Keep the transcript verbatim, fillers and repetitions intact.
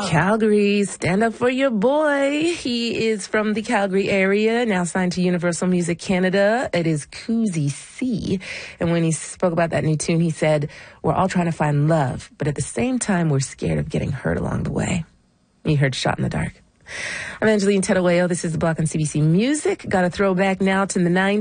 Calgary, stand up for your boy. He is from the Calgary area, now signed to Universal Music Canada. It is Koozie C. And when he spoke about that new tune, he said, we're all trying to find love, but at the same time, we're scared of getting hurt along the way. You heard Shot in the Dark. I'm Angeline Tedaweo. This is The Block on C B C Music. Got a throwback now to the nineties.